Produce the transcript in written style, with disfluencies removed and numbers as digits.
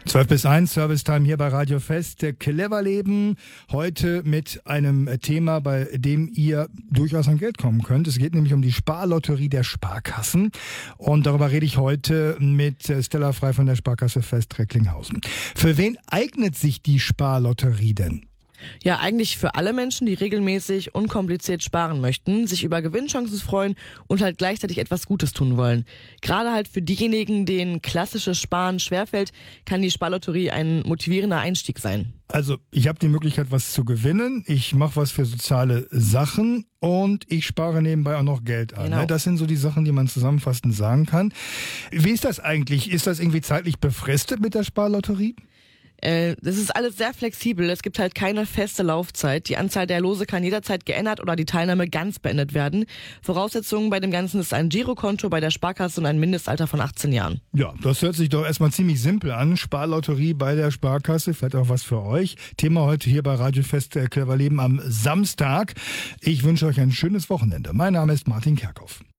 12 bis 1, Servicetime hier bei Radio Fest. Clever Leben, heute mit einem Thema, bei dem ihr durchaus an Geld kommen könnt. Es geht nämlich um die Sparlotterie der Sparkassen. Und darüber rede ich heute mit Stella Frei von der Sparkasse Fest Recklinghausen. Für wen eignet sich die Sparlotterie denn? Ja, eigentlich für alle Menschen, die regelmäßig unkompliziert sparen möchten, sich über Gewinnchancen freuen und halt gleichzeitig etwas Gutes tun wollen. Gerade halt für diejenigen, denen klassisches Sparen schwerfällt, kann die Sparlotterie ein motivierender Einstieg sein. Also ich habe die Möglichkeit, was zu gewinnen. Ich mache was für soziale Sachen und ich spare nebenbei auch noch Geld an. Genau. Das sind so die Sachen, die man zusammenfassend sagen kann. Wie ist das eigentlich? Ist das irgendwie zeitlich befristet mit der Sparlotterie? Das ist alles sehr flexibel. Es gibt halt keine feste Laufzeit. Die Anzahl der Lose kann jederzeit geändert oder die Teilnahme ganz beendet werden. Voraussetzungen bei dem Ganzen ist ein Girokonto bei der Sparkasse und ein Mindestalter von 18 Jahren. Ja, das hört sich doch erstmal ziemlich simpel an. Sparlotterie bei der Sparkasse, vielleicht auch was für euch. Thema heute hier bei Radio Fest Clever Leben am Samstag. Ich wünsche euch ein schönes Wochenende. Mein Name ist Martin Kerkhoff.